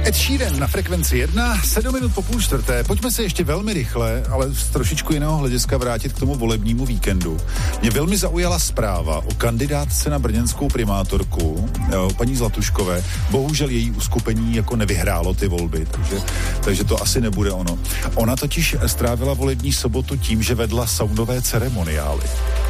Ed Sheeran na Frekvenci 1, 7 minut po 3:30. Pojďme se ještě velmi rychle, ale z trošičku jiného hlediska vrátit k tomu volebnímu víkendu. Mě velmi zaujala zpráva o kandidátce na brněnskou primátorku, paní Zlatuškové. Bohužel její uskupení jako nevyhrálo ty volby, takže to asi nebude ono. Ona totiž strávila volební sobotu tím, že vedla saunové ceremoniály.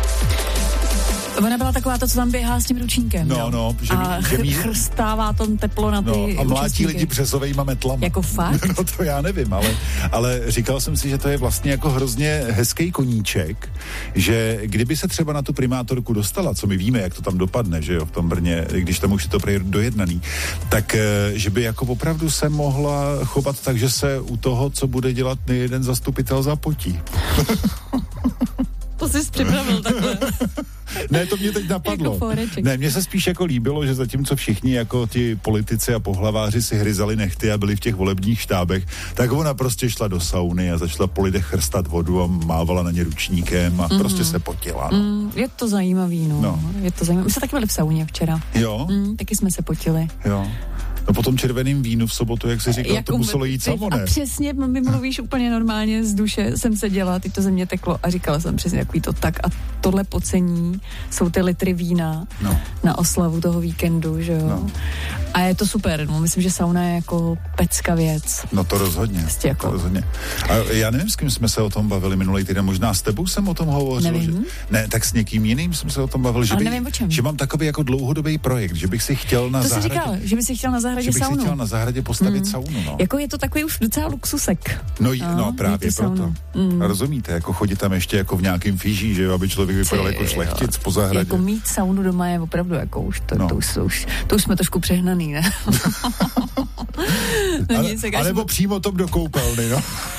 Ona byla taková to, co tam běhá s tím ručníkem. No, že chrstává to teplo na ty a mlátí lidi březovejma metlama. Jako fakt? No to já nevím, ale říkal jsem si, že to je vlastně jako hrozně hezký koníček, že kdyby se třeba na tu primátorku dostala, co my víme, jak to tam dopadne, že jo, v tom Brně, když tam už je to dojednaný, tak že by jako opravdu se mohla chovat tak, že se u toho, co bude dělat nejeden zastupitel, zapotí. To jsi připravil takhle. Ne, to mě teď napadlo. Jako ne, mně se spíš jako líbilo, že zatímco všichni jako ti politici a pohlaváři si hryzali nechty a byli v těch volebních štábech, tak ona prostě šla do sauny a začala po lidech chrstat vodu a mávala na ně ručníkem a prostě se potila. No. Je to zajímavý, no. Je to zajímavý. My jsme taky byli v sauně včera. Jo? Taky jsme se potili. Jo. No po tom červeným vínu v sobotu, jak jsi říkal, to muselo jít samo, ne? A přesně, my mluvíš úplně normálně z duše, jsem seděla, teď to ze mě teklo a říkala jsem přesně takový to tak a tohle pocení jsou ty litry vína na oslavu toho víkendu, že jo? No. A je to super, myslím, že sauna je jako pecka věc. No to rozhodně, jako. to rozhodně. A já nevím, s kým jsme se o tom bavili minulý týden, možná s tebou jsem o tom hovořil. Nevím. Že, ne, tak s někým jiným jsme se o tom bavili, že mám takový jako dlouhodobý projekt, že bych si chtěl na zahradě... To jsi říkal, že bys si chtěl na zahradě saunu. Že bych si chtěl na zahradě postavit saunu, no. Jako je to takový už docela luxusek. No právě proto. Rozumíte, jako chodit tam ještě jako v nějakým fíží, že jo, aby člověk vypadal jako šlechtic po zahradě. Jako mít saunu doma je opravdu jako už to už jsme trošku přehnaný, ne? A nebo přímo tom do koupelny, no.